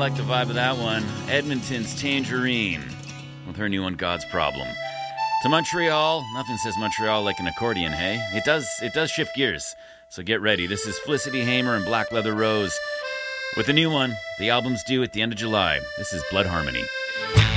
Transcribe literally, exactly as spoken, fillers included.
like the vibe of that one. Edmonton's Tangerine with her new one, God's Problem. To Montreal, nothing says Montreal like an accordion, hey? It does it does shift gears, so get ready. This is Felicity Hamer and Black Leather Rose with a new one. The album's due at the end of July. This is Blood Harmony.